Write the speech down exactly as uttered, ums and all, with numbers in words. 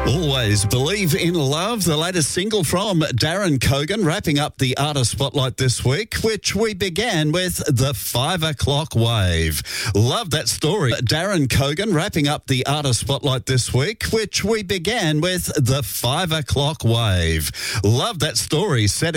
Always Believe in Love, the latest single from Darren Cogan, wrapping up the artist spotlight this week, which we began with The Five O'Clock Wave. Love that story. Darren Cogan, wrapping up the artist spotlight this week, which we began with The Five O'Clock Wave. Love that story. Setting